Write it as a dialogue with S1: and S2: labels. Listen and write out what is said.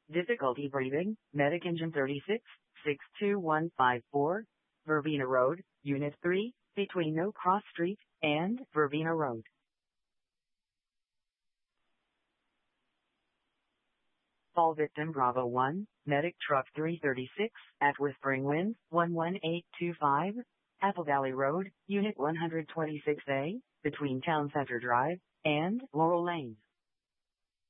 S1: Difficulty breathing, Medic Engine 36, 62154, Verbena Road, Unit 3, between No Cross Street and Verbena Road. Fall victim Bravo 1, Medic Truck 336, at Whispering Winds, 11825, Apple Valley Road, Unit 126A, between Town Center Drive and Laurel Lane.